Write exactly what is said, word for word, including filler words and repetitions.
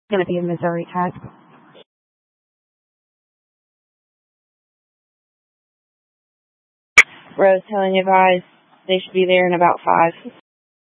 Going to be a Missouri tag. Rose telling you guys they should be there in about five.